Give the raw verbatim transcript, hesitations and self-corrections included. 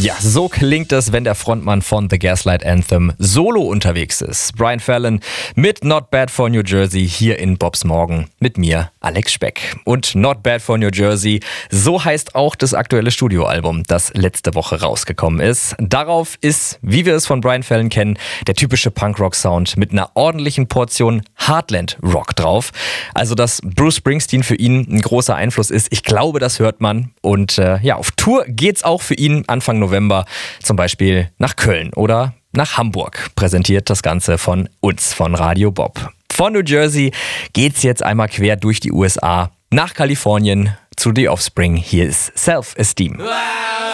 Ja, so klingt es, wenn der Frontmann von The Gaslight Anthem solo unterwegs ist. Brian Fallon mit Not Bad for New Jersey hier in Bobs Morgen mit mir, Alex Speck. Und Not Bad for New Jersey, so heißt auch das aktuelle Studioalbum, das letzte Woche rausgekommen ist. Darauf ist, wie wir es von Brian Fallon kennen, der typische Punkrock-Sound mit einer ordentlichen Portion Heartland-Rock drauf. Also, dass Bruce Springsteen für ihn ein großer Einfluss ist, ich glaube, das hört man. Und äh, ja, auf Tour geht's auch für ihn Anfang November, zum Beispiel nach Köln oder nach Hamburg. Präsentiert das Ganze von uns, von Radio Bob. Von New Jersey geht's jetzt einmal quer durch die U S A nach Kalifornien zu The Offspring. Hier ist Self-Esteem.